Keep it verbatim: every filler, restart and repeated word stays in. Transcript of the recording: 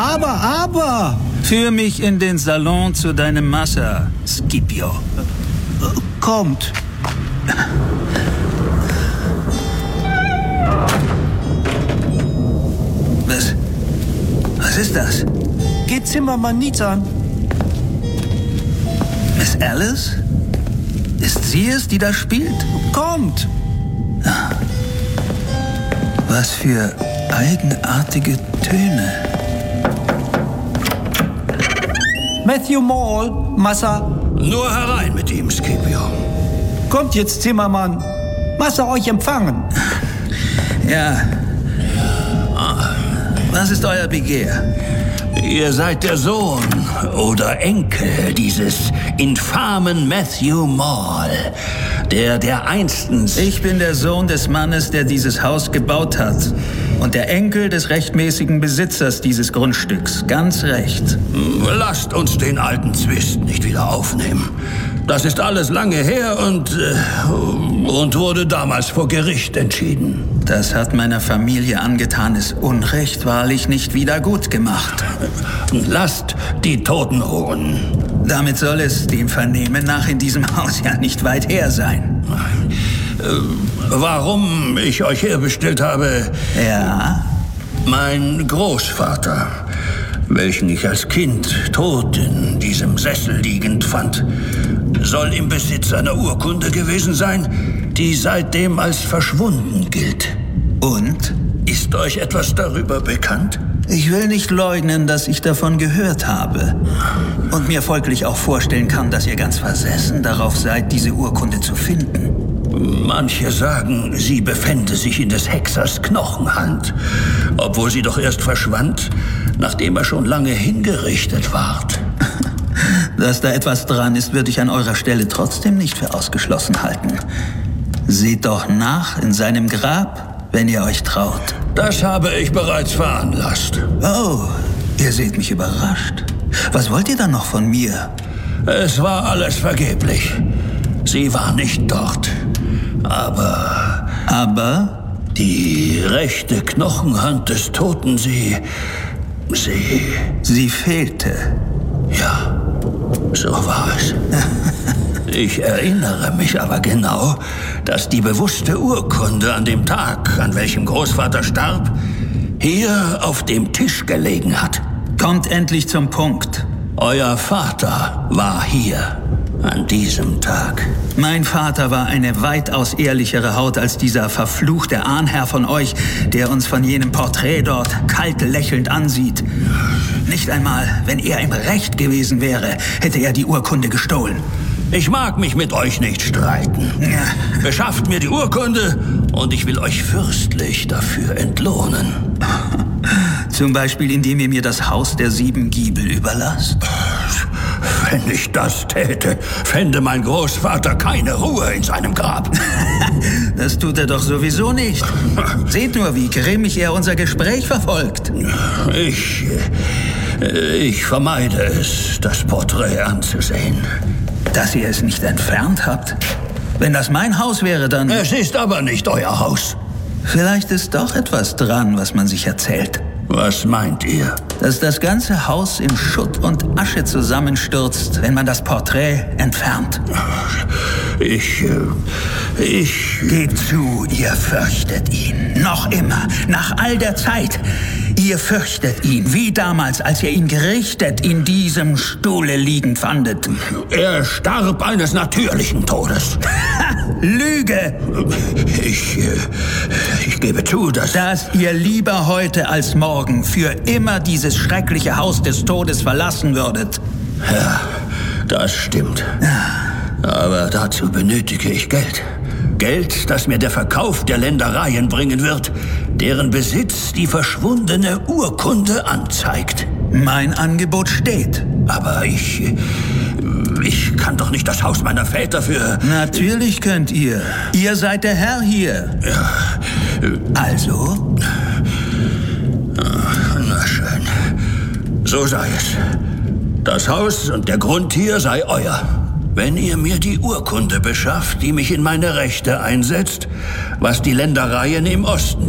aber, aber. Führ mich in den Salon zu deinem Massa, Scipio. Kommt. Was? Was ist das? Geht Zimmermann nichts an. Miss Alice? Ist sie es, die da spielt? Kommt. Was für eigenartige Töne. Matthew Mall, Massa. Nur herein mit ihm, Scipio. Kommt jetzt, Zimmermann. Massa euch empfangen. Ja. Was ist euer Begehr? Ihr seid der Sohn oder Enkel dieses infamen Matthew Mall, der der einstens... Ich bin der Sohn des Mannes, der dieses Haus gebaut hat. Und der Enkel des rechtmäßigen Besitzers dieses Grundstücks. Ganz recht. Lasst uns den alten Zwist nicht wieder aufnehmen. Das ist alles lange her und, äh, und wurde damals vor Gericht entschieden. Das hat meiner Familie angetanes Unrecht wahrlich nicht wieder gut gemacht. Lasst die Toten ruhen. Damit soll es dem Vernehmen nach in diesem Haus ja nicht weit her sein. Äh, warum ich euch herbestellt habe? Ja? Mein Großvater, welchen ich als Kind tot in diesem Sessel liegend fand, soll im Besitz einer Urkunde gewesen sein, die seitdem als verschwunden gilt. Und? Ist euch etwas darüber bekannt? Ich will nicht leugnen, dass ich davon gehört habe. Und mir folglich auch vorstellen kann, dass ihr ganz versessen darauf seid, diese Urkunde zu finden. Manche sagen, sie befände sich in des Hexers Knochenhand, obwohl sie doch erst verschwand, nachdem er schon lange hingerichtet ward. Dass da etwas dran ist, würde ich an eurer Stelle trotzdem nicht für ausgeschlossen halten. Seht doch nach in seinem Grab, wenn ihr euch traut. Das habe ich bereits veranlasst. Oh, ihr seht mich überrascht. Was wollt ihr dann noch von mir? Es war alles vergeblich. Sie war nicht dort. Aber... Aber? Die rechte Knochenhand des Toten, sie... Sie... Sie fehlte. Ja, so war es. Ich erinnere mich aber genau, dass die bewusste Urkunde an dem Tag, an welchem Großvater starb, hier auf dem Tisch gelegen hat. Kommt endlich zum Punkt. Euer Vater war hier an diesem Tag. Mein Vater war eine weitaus ehrlichere Haut als dieser verfluchte Ahnherr von euch, der uns von jenem Porträt dort kalt lächelnd ansieht. Nicht einmal, wenn er im Recht gewesen wäre, hätte er die Urkunde gestohlen. Ich mag mich mit euch nicht streiten. Ja. Beschafft mir die Urkunde und ich will euch fürstlich dafür entlohnen. Zum Beispiel, indem ihr mir das Haus der sieben Giebel überlasst? Wenn ich das täte, fände mein Großvater keine Ruhe in seinem Grab. Das tut er doch sowieso nicht. Seht nur, wie grimmig er unser Gespräch verfolgt. Ich... Ich vermeide es, das Porträt anzusehen. Dass ihr es nicht entfernt habt? Wenn das mein Haus wäre, dann... Es ist aber nicht euer Haus. Vielleicht ist doch etwas dran, was man sich erzählt. Was meint ihr? Dass das ganze Haus in Schutt und Asche zusammenstürzt, wenn man das Porträt entfernt. Ich... Ich... Gebt zu, ihr fürchtet ihn. Noch immer, nach all der Zeit. Ihr fürchtet ihn, wie damals, als ihr ihn gerichtet in diesem Stuhle liegend fandet. Er starb eines natürlichen Todes. Lüge! Ich... Ich gebe zu, dass... Dass ihr lieber heute als morgen für immer dieses schreckliche Haus des Todes verlassen würdet. Ja, das stimmt. Aber dazu benötige ich Geld. Geld, das mir der Verkauf der Ländereien bringen wird, deren Besitz die verschwundene Urkunde anzeigt. Mein Angebot steht. Aber ich... Ich kann doch nicht das Haus meiner Väter für... Natürlich könnt ihr. Ihr seid der Herr hier. Ja. Also? Na schön. So sei es. Das Haus und der Grund hier sei euer. Wenn ihr mir die Urkunde beschafft, die mich in meine Rechte einsetzt, was die Ländereien im Osten